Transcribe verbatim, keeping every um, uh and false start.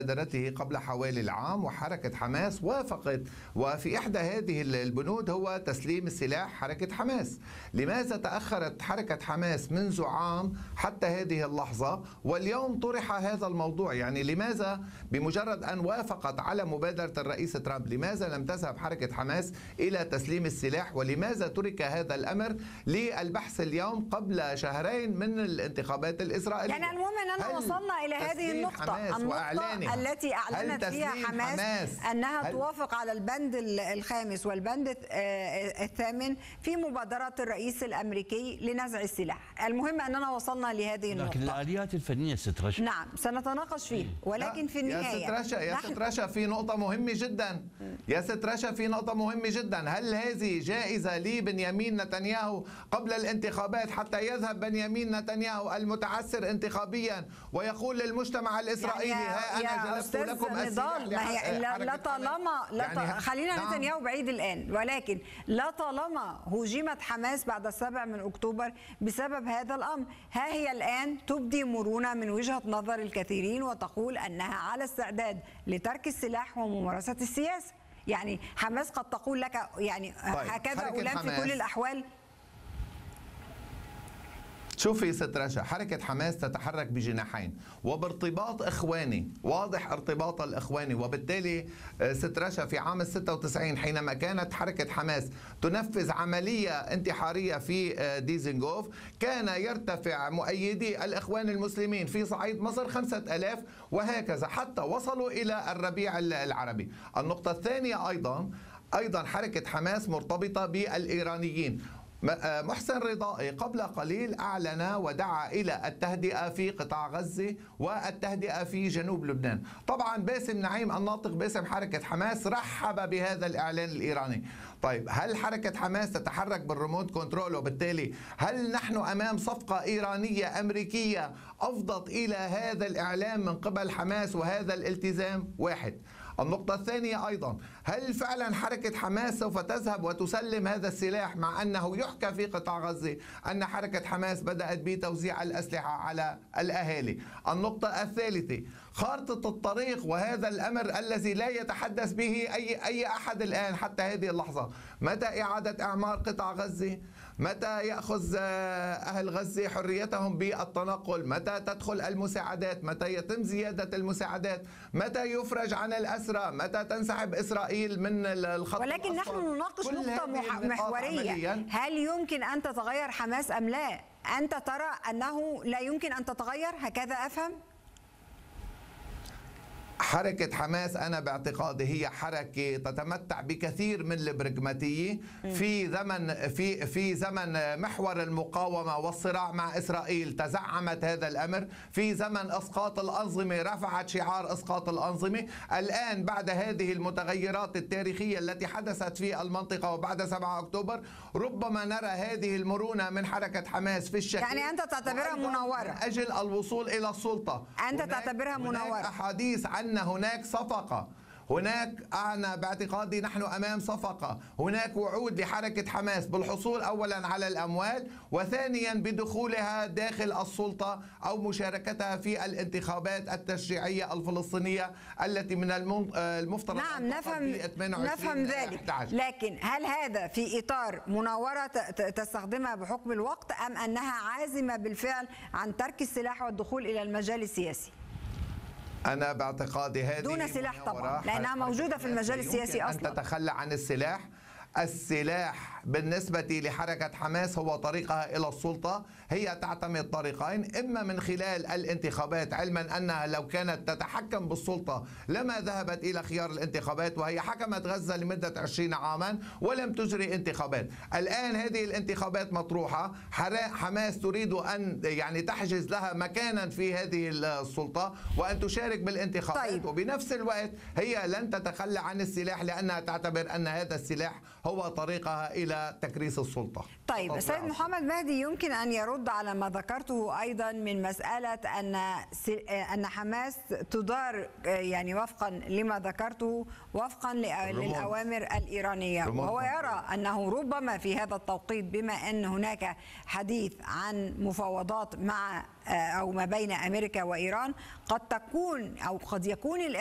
مبادرته قبل حوالي العام، وحركة حماس وافقت، وفي إحدى هذه البنود هو تسليم السلاح حركة حماس. لماذا تأخرت حركة حماس منذ عام حتى هذه اللحظة واليوم طرح هذا الموضوع؟ يعني لماذا بمجرد أن وافقت على مبادرة الرئيس ترامب لماذا لم تذهب حركة حماس إلى تسليم السلاح؟ ولماذا ترك هذا الأمر للبحث اليوم قبل شهرين من الانتخابات الإسرائيلية؟ يعني المهم أننا وصلنا إلى هذه النقطة النقطة التي أعلنت فيها حماس, حماس أنها توافق على البند الخامس والبند الثامن في مبادرة الرئيس الأمريكي لنزع السلاح. المهم أننا وصلنا لهذه النقطة. لكن الآليات الفنية ست رشا نعم سنتناقش فيه، ولكن في النهاية يا ست رشا يا ست رشا في نقطة مهمة جدا يا ست رشا في نقطة مهمة جدا. هل هذه جائزة لبنيامين نتنياهو قبل الانتخابات حتى يذهب بنيامين نتنياهو المتعثر انتخابيا ويقول للمجتمع الإسرائيلي يعني ها أنا جلبت لكم السلاح؟ لا, لا طالما لا يعني خلينا نعم. نتنياهو بعيد الآن، ولكن لا طالما هجمت حماس بعد السابع من أكتوبر بسبب هذا الأمر، ها هي الآن تبدي مرونة من وجهة نظر الكثيرين وتقول أنها على استعداد لترك السلاح وممارسة السياسة. يعني حماس قد تقول لك يعني طيب. هكذا أولان في كل الأحوال. شوفي ست رشا، حركة حماس تتحرك بجناحين وبارتباط إخواني واضح، ارتباط الإخواني، وبالتالي ست رشا في عام ستة وتسعين حينما كانت حركة حماس تنفذ عملية انتحارية في ديزنغوف كان يرتفع مؤيدي الإخوان المسلمين في صعيد مصر خمسة ألاف وهكذا حتى وصلوا إلى الربيع العربي. النقطة الثانية أيضا أيضا حركة حماس مرتبطة بالإيرانيين. محسن رضائي قبل قليل أعلن ودعا إلى التهدئة في قطاع غزة والتهدئة في جنوب لبنان. طبعا باسم نعيم الناطق باسم حركة حماس رحب بهذا الإعلان الإيراني. طيب هل حركة حماس تتحرك بالريموت كنترول؟ وبالتالي هل نحن أمام صفقة إيرانية أمريكية أفضت إلى هذا الإعلان من قبل حماس وهذا الالتزام؟ واحد. النقطة الثانية أيضا، هل فعلا حركة حماس سوف تذهب وتسلم هذا السلاح مع أنه يحكى في قطاع غزة أن حركة حماس بدأت بتوزيع الأسلحة على الأهالي؟ النقطة الثالثة، خارطة الطريق وهذا الأمر الذي لا يتحدث به أي أي أحد الآن حتى هذه اللحظة. متى إعادة إعمار قطاع غزة؟ متى يأخذ أهل غزة حريتهم بالتنقل؟ متى تدخل المساعدات؟ متى يتم زيادة المساعدات؟ متى يفرج عن الأسرى؟ متى تنسحب إسرائيل من الخط ولكن الأصفر؟ نحن نناقش نقطة محورية، هل يمكن أن تتغير حماس أم لا؟ أنت ترى أنه لا يمكن أن تتغير، هكذا أفهم؟ حركة حماس أنا باعتقادي هي حركة تتمتع بكثير من البراغماتية في زمن في في زمن محور المقاومة والصراع مع إسرائيل تزعمت هذا الأمر، في زمن إسقاط الأنظمة رفعت شعار إسقاط الأنظمة، الآن بعد هذه المتغيرات التاريخية التي حدثت في المنطقة وبعد سبعة أكتوبر ربما نرى هذه المرونة من حركة حماس في الشكل. يعني أنت تعتبرها منورة من أجل الوصول إلى السلطة. أنت تعتبرها منورة. هناك أحاديث عن هناك صفقة، هناك أنا باعتقادي نحن أمام صفقة، هناك وعود لحركة حماس بالحصول أولا على الأموال وثانيا بدخولها داخل السلطة أو مشاركتها في الانتخابات التشريعية الفلسطينية التي من المفترض نعم نفهم نفهم ذلك، لكن هل هذا في إطار مناورة تستخدمها بحكم الوقت أم أنها عازمة بالفعل عن ترك السلاح والدخول إلى المجال السياسي؟ أنا باعتقادي هذه دون سلاح طبعا لأنها موجودة في المجال السياسي أصلا. أن تتخلى عن السلاح. السلاح بالنسبة لحركة حماس هو طريقها إلى السلطة، هي تعتمد طريقين، إما من خلال الانتخابات علما أنها لو كانت تتحكم بالسلطة لما ذهبت إلى خيار الانتخابات، وهي حكمت غزة لمدة عشرين عاما ولم تجري انتخابات. الآن هذه الانتخابات مطروحة، حماس تريد أن يعني تحجز لها مكانا في هذه السلطة وأن تشارك بالانتخابات. طيب. وبنفس الوقت هي لن تتخلى عن السلاح لأنها تعتبر أن هذا السلاح هو طريقها إلى إلى تكريس السلطة. طيب السيد محمد مهدي يمكن أن يرد على ما ذكرته أيضا من مسألة أن أن حماس تدار يعني وفقا لما ذكرته وفقا للأوامر الإيرانية، وهو يرى أنه ربما في هذا التوقيت بما أن هناك حديث عن مفاوضات مع أو ما بين أمريكا وإيران قد تكون أو قد يكون